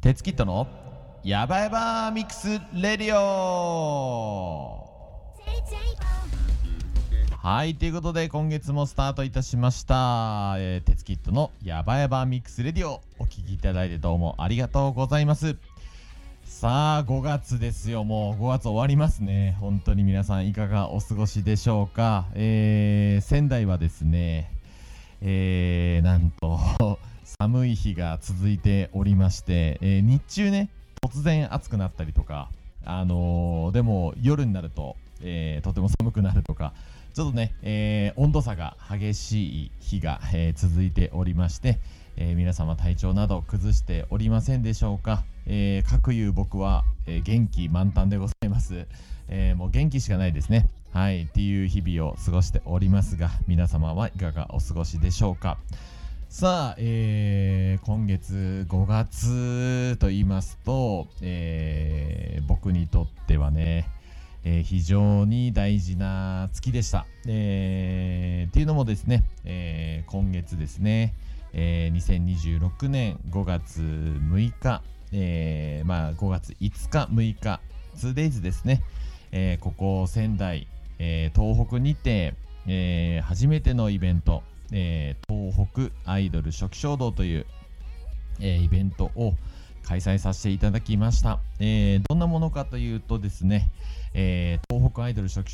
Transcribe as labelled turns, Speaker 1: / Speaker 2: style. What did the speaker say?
Speaker 1: 鉄キットのヤバヤバミックスレディオ。はい、ということで今月もスタートいたしました、鉄キットのヤバヤバミックスレディオ、お聞きいただいてどうもありがとうございます。さあ5月ですよ。もう5月終わりますね。本当に皆さんいかがお過ごしでしょうか。仙台はですね、なんと寒い日が続いておりまして、日中ね突然暑くなったりとか、でも夜になると、とても寒くなるとか、ちょっとね、温度差が激しい日が、続いておりまして、皆様体調など崩しておりませんでしょうか。かくいう僕は、元気満タンでございます。もう元気しかないですね。はい、っていう日々を過ごしておりますが、皆様はいかがお過ごしでしょうか。さあ、今月5月と言いますと、僕にとってはね、非常に大事な月でした。っていうのもですね、今月ですね、2026年5月6日、5月5日6日 2days ですね、ここ仙台、東北にて、初めてのイベント、東北アイドル初期衝動という、イベントを開催させていただきました。どんなものかというとですね、東北アイドル初期